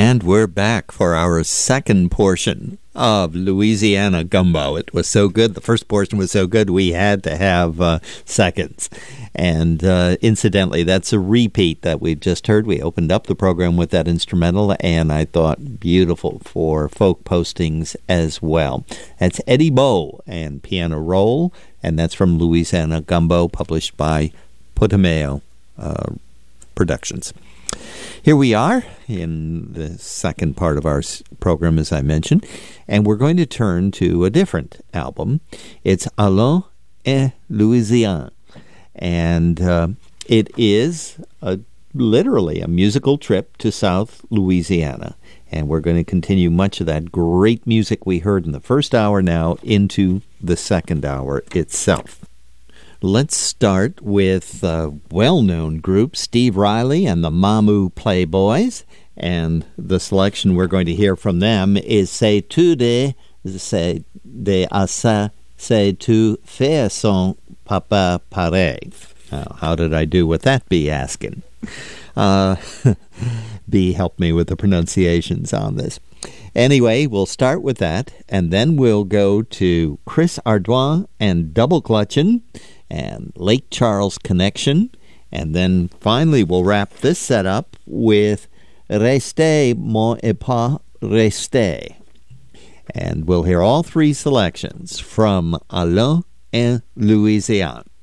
And we're back for our second portion of Louisiana Gumbo. It was so good. The first portion was so good, we had to have seconds. And incidentally, that's a repeat that we've just heard. We opened up the program with that instrumental, and I thought beautiful for folk postings as well. That's Eddie Bow and Piano Roll, and that's from Louisiana Gumbo, published by Putumayo Productions. Here we are in the second part of our program, as I mentioned, and we're going to turn to a different album. It's Allons en Louisiane, and it is literally a musical trip to South Louisiana, and we're going to continue much of that great music we heard in the first hour now into the second hour itself. Let's start with a well-known group, Steve Riley and the Mamou Playboys, and the selection we're going to hear from them is C'est tout de assa, c'est tout fait son papa pareil. How did I do with that, be asking? B, help me with the pronunciations on this. Anyway, we'll start with that, and then we'll go to Chris Ardoin and Double Clutchin' and Lake Charles Connection, and then finally we'll wrap this set up with Restez, mon époux, restez. And we'll hear all three selections from Allons en Louisiane.